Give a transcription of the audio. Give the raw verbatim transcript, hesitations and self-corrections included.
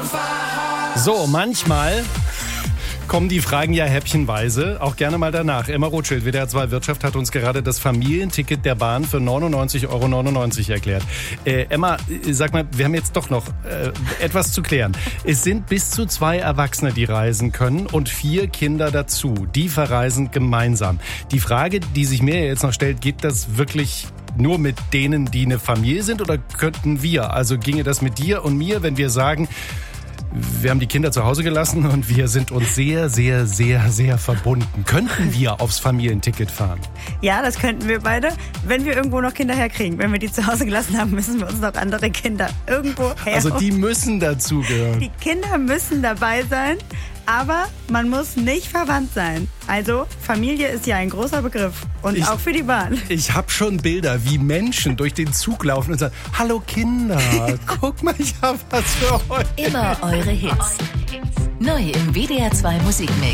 So, manchmal kommen die Fragen ja häppchenweise, auch gerne mal danach. Emma Rothschild, W D R zwei Wirtschaft, hat uns gerade das Familienticket der Bahn für neunundneunzig Euro neunundneunzig erklärt. Äh, Emma, sag mal, wir haben jetzt doch noch äh, etwas zu klären. Es sind bis zu zwei Erwachsene, die reisen können und vier Kinder dazu. Die verreisen gemeinsam. Die Frage, die sich mir jetzt noch stellt, geht das wirklich nur mit denen, die eine Familie sind, oder könnten wir? Also ginge das mit dir und mir, wenn wir sagen, wir haben die Kinder zu Hause gelassen und wir sind uns sehr, sehr, sehr, sehr verbunden. Könnten wir aufs Familienticket fahren? Ja, das könnten wir beide, wenn wir irgendwo noch Kinder herkriegen. Wenn wir die zu Hause gelassen haben, müssen wir uns noch andere Kinder irgendwo her. Also die müssen dazugehören. Die Kinder müssen dabei sein, aber man muss nicht verwandt sein. Also Familie ist ja ein großer Begriff und ich, auch für die Bahn. Ich habe schon Bilder, wie Menschen durch den Zug laufen und sagen, hallo Kinder, guck mal, ich habe was für euch. Immer eure Hits. Neu im W D R zwei Musikmix.